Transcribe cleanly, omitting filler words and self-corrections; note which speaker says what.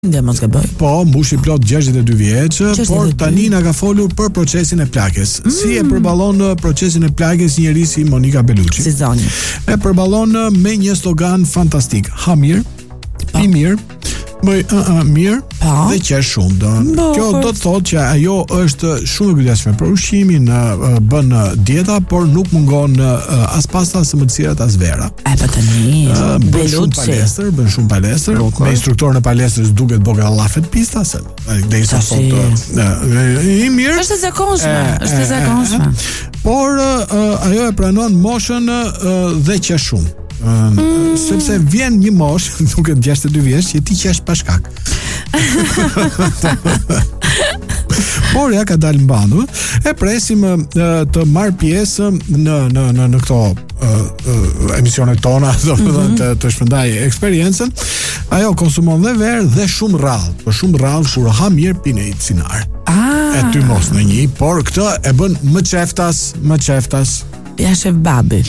Speaker 1: Dhe mos gaboj.
Speaker 2: Po, mbushi plot 62 vjeç, por tani na ka folur për procesin e plagës. Si e përballon procesin e plagës një njerëz si Monica Bellucci?
Speaker 1: Si zoni.
Speaker 2: E përballon me një slogan fantastik: ha mirë, pi mirë, bëj mirë dhe qesh shumë. Kjo do të thotë që ajo është shumë e kujdesshme për ushqimin, bën dieta, por nuk mungon as pasta, as mëdhësirat, as vera.
Speaker 1: Tani
Speaker 2: bën shumë palestër, me instruktorën e palestrës duket boga llafet pista se derisa thotë i mirë.
Speaker 1: Është e zakonshme,
Speaker 2: Por ajo e pranon moshën dhe qesh shumë. Sepse vjen një mosh duke 62 vjeç që ti qesh pa shkak. Por ja ka dalë mbandur. E presim të marr pjesë në këto emisionet tona, domethënë të shpërndaj eksperiencën. Ajo konsumon dhe verë dhe shumë rrallë. Por shumë rrallë kur ha mirë pinë një cinar. E ty mos në një, por këtë e bën më qeftas.
Speaker 1: Ja shef babi.